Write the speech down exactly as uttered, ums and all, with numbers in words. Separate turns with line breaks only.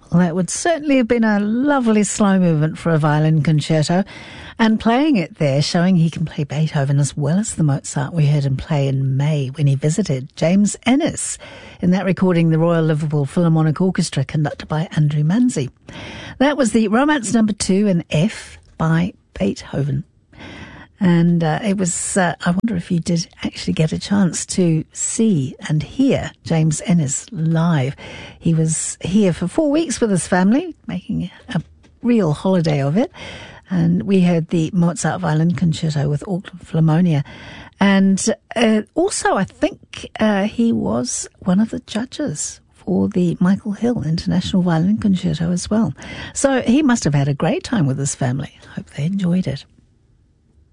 Well, that would certainly have been a lovely slow movement for a violin concerto. And playing it there, showing he can play Beethoven as well as the Mozart we heard him play in May when he visited James Ennis in that recording, the Royal Liverpool Philharmonic Orchestra, conducted by Andrew Manzi. That was the Romance Number Two in F by Beethoven. And uh, it was, uh, I wonder if you did actually get a chance to see and hear James Ennis live. He was here for four weeks with his family, making a real holiday of it. And we heard the Mozart Violin Concerto with Auckland Philharmonia. And uh, also, I think uh, he was one of the judges for the Michael Hill International Violin Concerto as well. So he must have had a great time with his family. I hope they enjoyed it.